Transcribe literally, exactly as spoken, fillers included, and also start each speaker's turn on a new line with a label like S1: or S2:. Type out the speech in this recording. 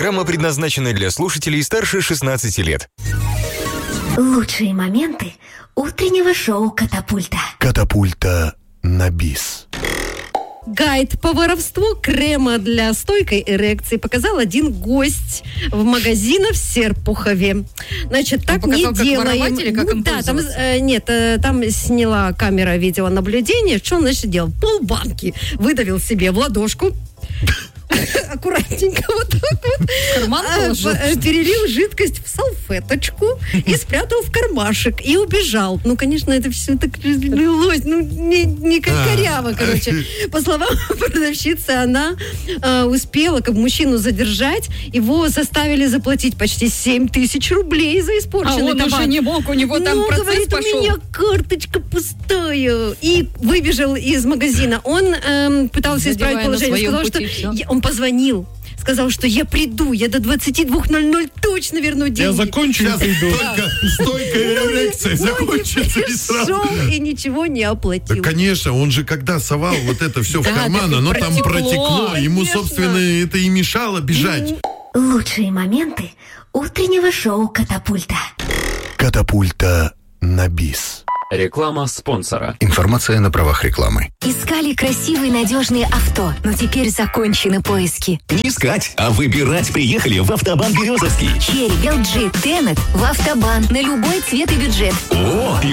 S1: Программа предназначена для слушателей старше шестнадцати лет.
S2: Лучшие моменты утреннего шоу «Катапульта».
S3: Катапульта на бис.
S4: Гайд по воровству крема для стойкой эрекции показал один гость в магазине в Серпухове. Значит, так не
S5: как
S4: делаем.
S5: воровать или как
S4: ну,
S5: им
S4: да, там,
S5: пользоваться?
S4: э, нет, э, там сняла камера видеонаблюдения. Что он, значит, делал? Полбанки выдавил себе в ладошку. Аккуратненько вот так вот.
S5: Карман положил?
S4: А, перелил жидкость в салфеточку и спрятал в кармашек. И убежал. Ну, конечно, это все так лилось. Ну, не, не как коряво, короче. По словам продавщицы, она а, успела как мужчину задержать. Его заставили заплатить почти семь тысяч рублей за
S5: А
S4: испорченный
S5: он
S4: товар.
S5: уже не мог, у него там
S4: ну,
S5: процесс
S4: говорит,
S5: пошел.
S4: у меня карточка пустая. И выбежал из магазина. Он эм, пытался
S5: Задевая
S4: исправить
S5: на
S4: положение.
S5: своем
S4: Сказал,
S5: пути
S4: что...
S5: всё.
S4: Я- он позвонил. Сказал, что я приду, я до двадцати двух ноль-ноль точно верну деньги.
S6: Я закончу и приду.
S3: Только стойкая эрекция закончится и сразу.
S4: Шел и ничего не
S3: Да,
S4: оплатил.
S3: конечно, он же когда совал вот это все в
S5: Да,
S3: карман,
S5: так и
S3: оно там
S5: протекло.
S3: протекло. Ему,
S4: Конечно.
S3: собственно, это и мешало бежать.
S2: Лучшие моменты утреннего шоу «Катапульта».
S3: Катапульта на бис.
S7: Реклама спонсора.
S8: Информация на правах рекламы.
S2: Искали красивые надежные авто, но теперь закончены поиски.
S9: Не искать, а выбирать приехали в Автобан Березовский.
S2: Черри, эл джи, Тенет в Автобан на любой цвет и бюджет.
S9: О, и